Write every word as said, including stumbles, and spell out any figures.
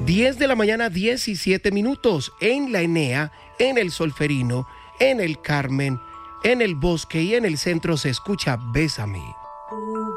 diez de la mañana, diecisiete minutos, en La Enea, en el Solferino, en el Carmen, en el Bosque y en el centro se escucha Bésame.